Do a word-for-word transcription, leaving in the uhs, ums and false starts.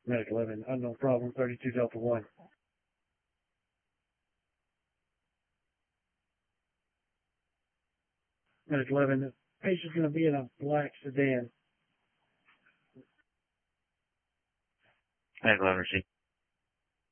Medic eleven, unknown problem, thirty-two Delta one. Medic eleven, the patient's going to be in a black sedan. Medic eleven, receive.